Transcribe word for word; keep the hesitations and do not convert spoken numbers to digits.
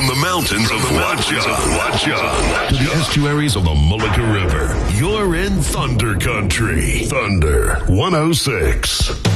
From the mountains of Watchung, Watchung to the estuaries of the Mullica River, you're in Thunder Country. Thunder one oh six.